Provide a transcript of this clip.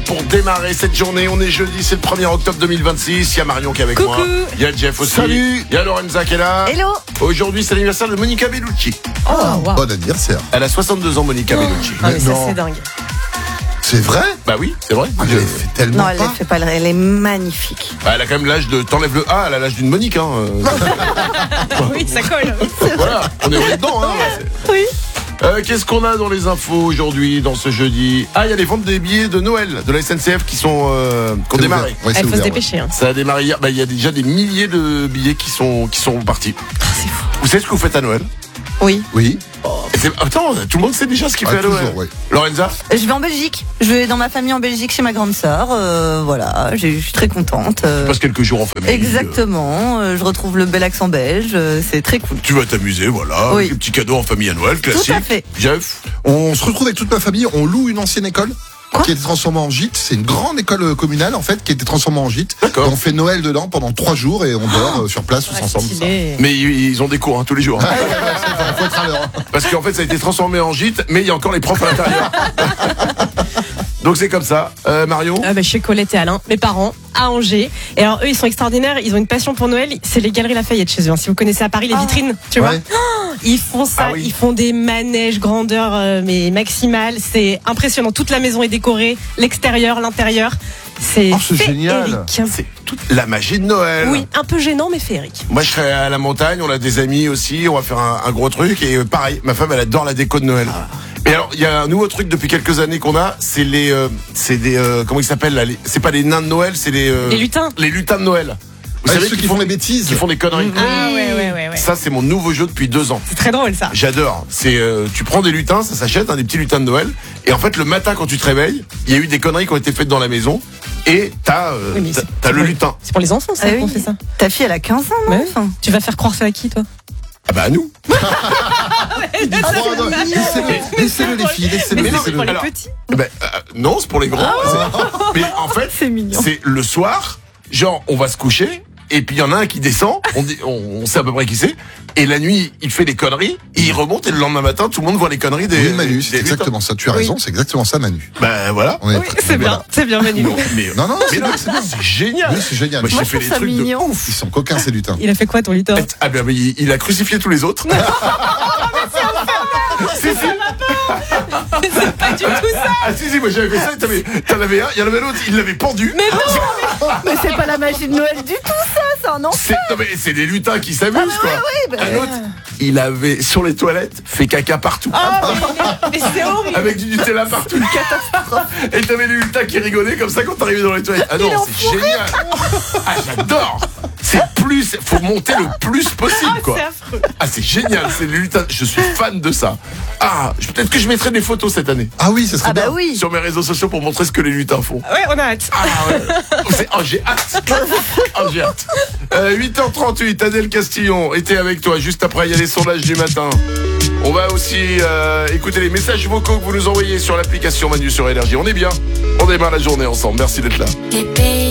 pour démarrer cette journée. On est jeudi, c'est le 1er octobre 2026. Il y a Marion qui est avec moi. Il y a Jeff aussi. Salut. Il y a Lorenza qui est là. Hello. Aujourd'hui, c'est l'anniversaire de Monica Bellucci. Oh, wow. Bon anniversaire. Elle a 62 ans, Monica Bellucci. Ah, mais ça, Non. c'est dingue. C'est vrai? Bah oui, c'est vrai. Ah, je l'ai fait tellement Non, elle pas. ne fait pas. Elle est magnifique. Bah, elle a quand même l'âge de... T'enlèves le A, elle a l'âge d'une Monique. Hein. Oui, ça colle. Voilà, on est dedans. Hein. Oui. Qu'est-ce qu'on a dans les infos aujourd'hui, dans ce jeudi? Ah, il y a les ventes des billets de Noël de la SNCF qui ont C'est démarré. ouvert. Ouais, c'est Il faut se ouvert, dépêcher. Hein. Ça a démarré hier. Bah, il y a déjà des milliers de billets qui sont partis. C'est fou. Vous savez ce que vous faites à Noël? Oui. Oui. Attends, tout le monde sait déjà ce qu'il Ah, fait à Noël. toujours, oui. Lorenza? Je vais en Belgique. Je vais dans ma famille en Belgique chez ma grande sœur. Voilà, je suis très contente. Tu passes quelques jours en famille. Exactement. Je retrouve le bel accent belge. C'est très cool. Tu vas t'amuser, voilà. Oui. Des petits cadeaux en famille à Noël, classique. Tout à fait. Jeff? On se retrouve avec toute ma famille, on loue une ancienne école. Quoi Qui a été transformée en gîte. C'est une grande école communale en fait qui a été transformée en gîte. D'accord. Et on fait Noël dedans pendant 3 jours et on dort sur place tous ensemble. Ça. Mais ils ont des cours tous les jours. Ah, ouais, faut être à l'heure. Parce qu'en fait, ça a été transformé en gîte, mais il y a encore les profs à l'intérieur. Donc c'est comme ça. Marion? Chez Colette et Alain, mes parents, à Angers. Et alors eux, ils sont extraordinaires, ils ont une passion pour Noël, c'est les Galeries Lafayette chez eux. Si vous connaissez à Paris, les vitrines, tu vois. Ouais. Ils font ça, Ah oui. ils font des manèges grandeur mais maximale. C'est impressionnant. Toute la maison est décorée, l'extérieur, l'intérieur. C'est Oh, c'est féerique. génial. C'est toute la magie de Noël. Oui, un peu gênant mais féerique. Moi, je serai à la montagne, on a des amis aussi, on va faire un gros truc. Et pareil, ma femme, elle adore la déco de Noël. Et alors, il y a un nouveau truc depuis quelques années qu'on a, c'est comment ils s'appellent là, c'est pas les nains de Noël, c'est les lutins. Les lutins de Noël. Vous Ouais, savez ceux qui font des bêtises. qui font des conneries. Ah ouais. Ça, c'est mon nouveau jeu depuis 2 ans. C'est très drôle ça. J'adore. C'est tu prends des lutins, ça s'achète, des petits lutins de Noël. Et en fait, le matin quand tu te réveilles, il y a eu des conneries qui ont été faites dans la maison. Et t'as Oui, mais t'as le lutin. C'est pour les enfants ça Ah qu'on oui. fait ça. Ta fille, elle a 15 ans, non Ouais. Enfin, Tu vas faire croire ça à qui toi? Ah bah à nous. Laissez-le les filles, laissez-le. Mais non, laissez-le. pour les Alors, petits. Non, c'est pour les grands. Mais en fait, C'est mignon. c'est le soir, genre on va se coucher. Et puis il y en a un qui descend, on sait à peu près qui c'est. Et la nuit, il fait des conneries, et il remonte, et le lendemain matin, tout le monde voit les conneries des. Oui, Manu, c'est des exactement ça. Tu as raison, c'est exactement ça, Manu. Ben voilà. On est Oui, c'est bien, c'est bien Manu. Non, mais Non, mais non, c'est génial. Oui, c'est génial. Moi, Moi, j'ai je fait trouve des ça trucs mignon. de ouf. Ils sont coquins, ces lutins. Il a fait quoi ton lutin? Ah ben il a crucifié tous les autres. Si, si. C'est pas du tout ça. Ah si, moi j'avais fait ça, t'en avais un, il y en avait l'autre, il l'avait pendu. Mais non. mais c'est pas la magie de Noël du tout, ça. C'est un enfer. Non mais c'est des lutins qui s'amusent quoi. Oui, bah, Un autre, il avait sur les toilettes fait caca partout. Mais c'est horrible. Avec du Nutella partout. Et t'avais les lutins qui rigolaient comme ça quand t'arrivais dans les toilettes. Ah non, c'est génial. Ah j'adore. Faut monter le plus possible quoi. C'est affreux. Ah c'est génial, c'est les lutins. Je suis fan de ça. Ah, peut-être que je mettrai des photos cette année Ah oui, ça serait Ah bah bien. oui. sur mes réseaux sociaux pour montrer ce que les lutins font. Ouais, on a hâte. Ah ouais. J'ai hâte. J'ai hâte. 8h38, Adèle Castillon était avec toi. Juste après, il y a les sondages du matin. On va aussi écouter les messages vocaux que vous nous envoyez sur l'application Manu sur Énergie. On est bien. On démarre la journée ensemble. Merci d'être là.